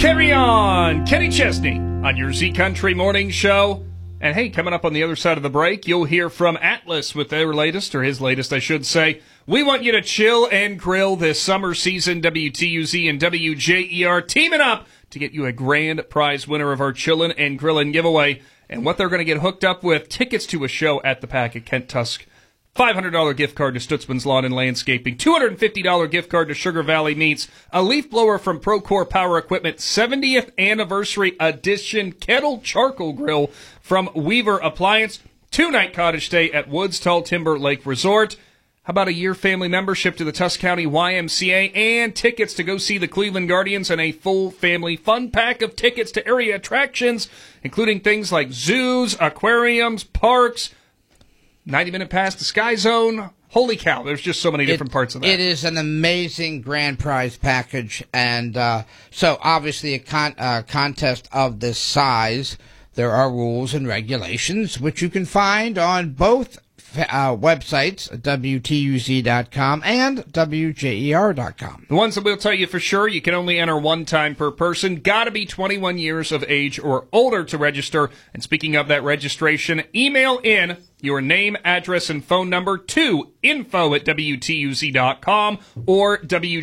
Carry on! Kenny Chesney on your Z Country Morning Show. And hey, coming up on the other side of the break, you'll hear from Atlas with their latest, or his latest, I should say. We want you to chill and grill this summer season. WTUZ and WJER teaming up to get you a grand prize winner of our Chillin' and Grillin' giveaway. And what they're going to get hooked up with, tickets to a show at the Pack at Kent Tusk. $500 gift card to Stutzman's Lawn and Landscaping, $250 gift card to Sugar Valley Meats, a leaf blower from Procore Power Equipment, 70th Anniversary Edition Kettle Charcoal Grill from Weaver Appliance, 2-night cottage stay at Woods Tall Timber Lake Resort. How about a year family membership to the Tusk County YMCA and tickets to go see the Cleveland Guardians and a full family fun pack of tickets to area attractions, including things like zoos, aquariums, parks, 90-minute pass to Sky Zone. Holy cow, there's just so many different parts of that. It is an amazing grand prize package, and so obviously a contest of this size, there are rules and regulations, which you can find on both websites, WTUZ.com and WJER.com. The ones that we'll tell you for sure, you can only enter one time per person. Got to be 21 years of age or older to register. And speaking of that registration, email in your name, address, and phone number to info@WTUZ.com or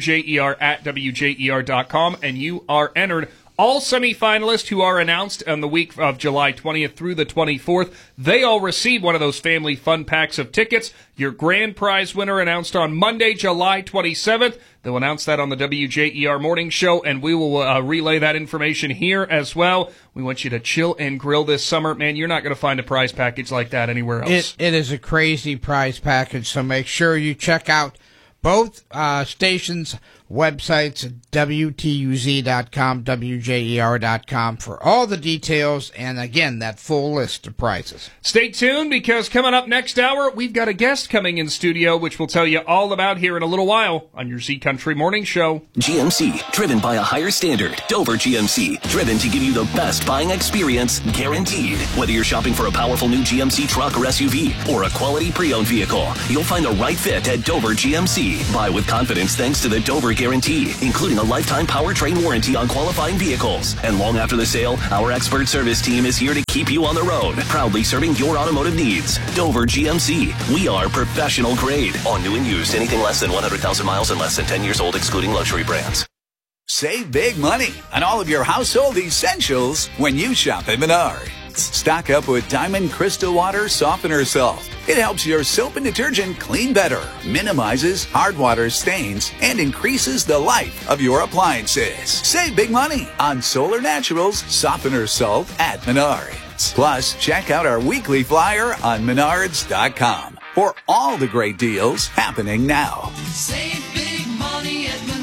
WJER@WJER.com, and you are entered. All semifinalists who are announced on the week of July 20th through the 24th, they all receive one of those family fun packs of tickets. Your grand prize winner announced on Monday, July 27th. They'll announce that on the WJER Morning Show, and we will relay that information here as well. We want you to chill and grill this summer. Man, you're not going to find a prize package like that anywhere else. It is a crazy prize package, so make sure you check out both stations' websites, WTUZ.com, WJER.com, for all the details, and again, that full list of prizes. Stay tuned, because coming up next hour, we've got a guest coming in studio, which we'll tell you all about here in a little while on your Z Country Morning Show. GMC, driven by a higher standard. Dover GMC, driven to give you the best buying experience, guaranteed. Whether you're shopping for a powerful new GMC truck or SUV, or a quality pre-owned vehicle, you'll find the right fit at Dover GMC. Buy with confidence thanks to the Dover Guarantee, including a lifetime powertrain warranty on qualifying vehicles. And long after the sale, our expert service team is here to keep you on the road, proudly serving your automotive needs. Dover GMC. We are professional grade. On new and used, anything less than 100,000 miles and less than 10 years old, excluding luxury brands. Save big money on all of your household essentials when you shop at Menards. Stock up with Diamond Crystal Water Softener Salt. It helps your soap and detergent clean better, minimizes hard water stains, and increases the life of your appliances. Save big money on Solar Naturals Softener Salt at Menards. Plus, check out our weekly flyer on Menards.com for all the great deals happening now. Save big money at Menards.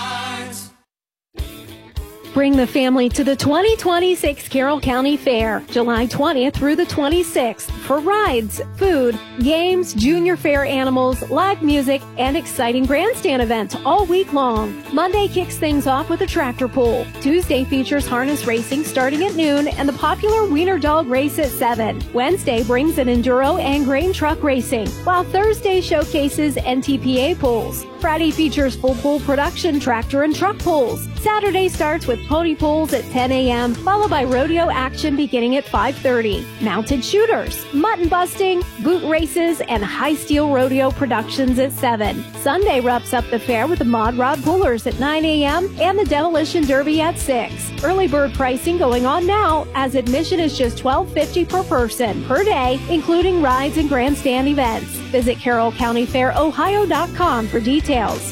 Bring the family to the 2026 Carroll County Fair, July 20th through the 26th, for rides, food, games, junior fair animals, live music, and exciting grandstand events all week long. Monday kicks things off with a tractor pull. Tuesday features harness racing starting at noon and the popular Wiener Dog race at 7. Wednesday brings an enduro and grain truck racing, while Thursday showcases NTPA pulls. Friday features full pull production tractor and truck pulls. Saturday starts with pony pulls at 10 a.m., followed by rodeo action beginning at 5:30. Mounted shooters, mutton busting, boot races, and high steel rodeo productions at 7. Sunday wraps up the fair with the Mod Rod Pullers at 9 a.m. and the Demolition Derby at 6. Early bird pricing going on now, as admission is just $12.50 per person per day, including rides and grandstand events. Visit CarrollCountyFairOhio.com for details.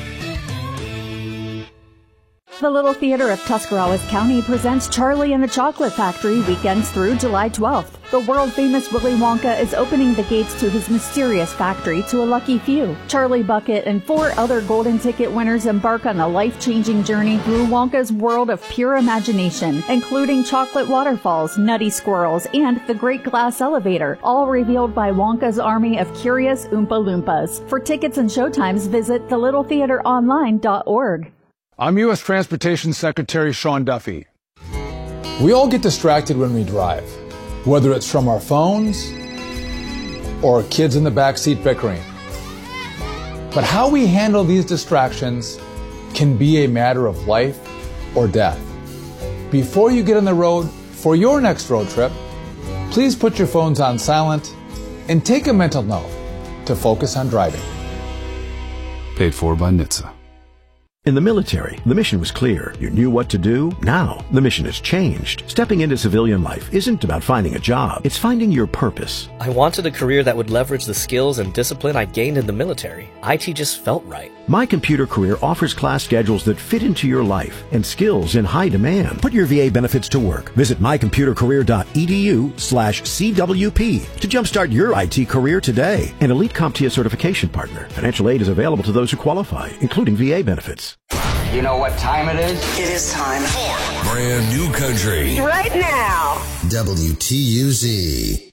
The Little Theater of Tuscarawas County presents Charlie and the Chocolate Factory weekends through July 12th. The world-famous Willy Wonka is opening the gates to his mysterious factory to a lucky few. Charlie Bucket and 4 other golden ticket winners embark on a life-changing journey through Wonka's world of pure imagination, including chocolate waterfalls, nutty squirrels, and the Great Glass Elevator, all revealed by Wonka's army of curious Oompa Loompas. For tickets and showtimes, visit thelittletheateronline.org. I'm U.S. Transportation Secretary Sean Duffy. We all get distracted when we drive, whether it's from our phones or kids in the backseat bickering. But how we handle these distractions can be a matter of life or death. Before you get on the road for your next road trip, please put your phones on silent and take a mental note to focus on driving. Paid for by NHTSA. In the military, the mission was clear. You knew what to do. Now, the mission has changed. Stepping into civilian life isn't about finding a job. It's finding your purpose. I wanted a career that would leverage the skills and discipline I gained in the military. IT just felt right. My Computer Career offers class schedules that fit into your life and skills in high demand. Put your VA benefits to work. Visit mycomputercareer.edu/CWP to jumpstart your IT career today. An elite CompTIA certification partner. Financial aid is available to those who qualify, including VA benefits. You know what time it is? It is time for Brand New Country. Right now. WTUZ.